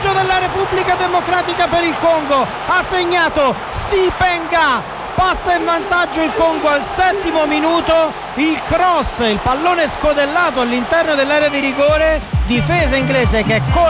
vantaggio della Repubblica Democratica per il Congo, ha segnato Sipenga, passa in vantaggio il Congo al 7° minuto, il cross, il pallone scodellato all'interno dell'area di rigore, difesa inglese che